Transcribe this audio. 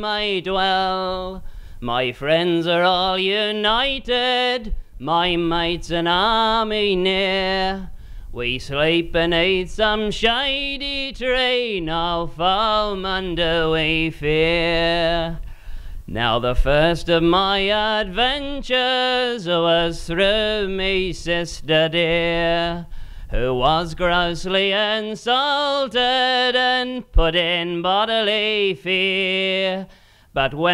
may dwell. My friends are all united, my mates an army near. We sleep beneath some shady tree, no foeman do we fear. Now the first of my adventures was through me sister dear, who was grossly insulted and put in bodily fear. But when